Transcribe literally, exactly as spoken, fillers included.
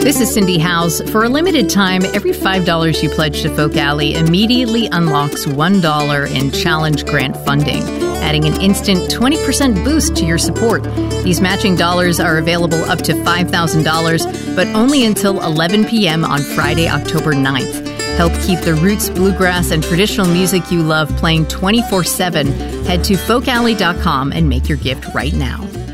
This is Cindy Howes. For a limited time, every five dollars you pledge to Folk Alley immediately unlocks one dollar in challenge grant funding, adding an instant twenty percent boost to your support. These matching dollars are available up to five thousand dollars, but only until eleven p.m. on Friday, October ninth. Help keep the roots, bluegrass, and traditional music you love playing twenty-four seven. Head to folk alley dot com and make your gift right now.